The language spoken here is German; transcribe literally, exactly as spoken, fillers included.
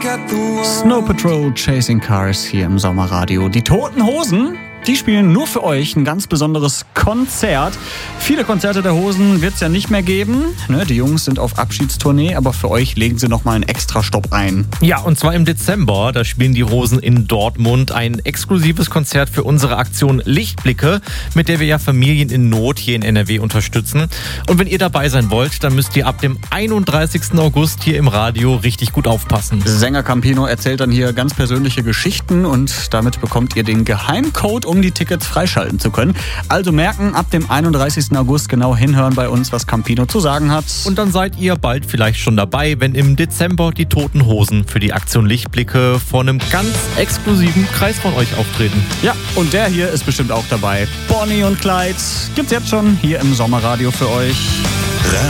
Snow Patrol Chasing Cars hier im Sommerradio. Die Toten Hosen, die spielen nur für euch ein ganz besonderes Konzert. Viele Konzerte der Hosen wird es ja nicht mehr geben. Ne, die Jungs sind auf Abschiedstournee, aber für euch legen sie nochmal einen extra Stopp ein. Ja, und zwar im Dezember. Da spielen die Hosen in Dortmund ein exklusives Konzert für unsere Aktion Lichtblicke, mit der wir ja Familien in Not hier in N R W unterstützen. Und wenn ihr dabei sein wollt, dann müsst ihr ab dem einunddreißigsten August hier im Radio richtig gut aufpassen. Sänger Campino erzählt dann hier ganz persönliche Geschichten und damit bekommt ihr den Geheimcode, um die Tickets freischalten zu können. Also merken, ab dem einunddreißigsten August genau hinhören bei uns, was Campino zu sagen hat. Und dann seid ihr bald vielleicht schon dabei, wenn im Dezember die Toten Hosen für die Aktion Lichtblicke vor einem ganz exklusiven Kreis von euch auftreten. Ja, und der hier ist bestimmt auch dabei. Bonnie und Clyde gibt's jetzt schon hier im Sommerradio für euch.